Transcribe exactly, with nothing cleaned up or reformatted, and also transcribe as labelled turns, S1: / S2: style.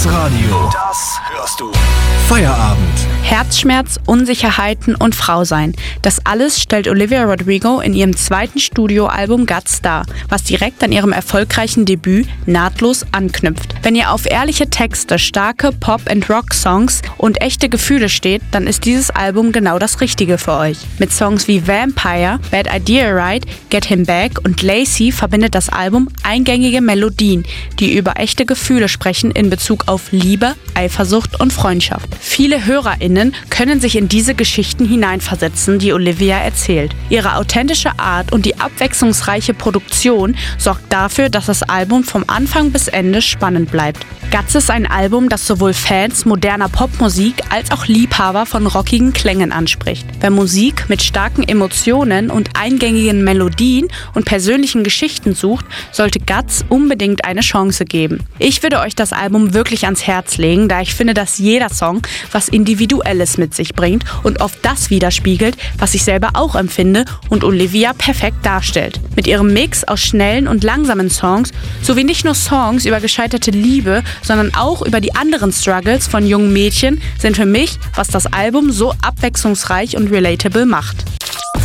S1: Das Radio. Das hörst du. Feierabend.
S2: Herzschmerz, Unsicherheiten und Frausein. Das alles stellt Olivia Rodrigo in ihrem zweiten Studioalbum Guts dar, was direkt an ihrem erfolgreichen Debüt nahtlos anknüpft. Wenn ihr auf ehrliche Texte, starke Pop- and Rock-Songs und echte Gefühle steht, dann ist dieses Album genau das Richtige für euch. Mit Songs wie Vampire, Bad Idea Right, Get Him Back und Lazy verbindet das Album eingängige Melodien, die über echte Gefühle sprechen in Bezug auf Liebe, Eifersucht und Freundschaft. Viele HörerInnen können sich in diese Geschichten hineinversetzen, die Olivia erzählt. Ihre authentische Art und die abwechslungsreiche Produktion sorgt dafür, dass das Album vom Anfang bis Ende spannend bleibt. Guts ist ein Album, das sowohl Fans moderner Popmusik als auch Liebhaber von rockigen Klängen anspricht. Wer Musik mit starken Emotionen und eingängigen Melodien und persönlichen Geschichten sucht, sollte Guts unbedingt eine Chance geben. Ich würde euch das Album wirklich ans Herz legen, da ich finde, dass jeder Song was Individuelles mit sich bringt und oft das widerspiegelt, was ich selber auch empfinde und Olivia perfekt darstellt. Mit ihrem Mix aus schnellen und langsamen Songs sowie nicht nur Songs über gescheiterte Liebe, sondern auch über die anderen Struggles von jungen Mädchen sind für mich, was das Album so abwechslungsreich und relatable macht.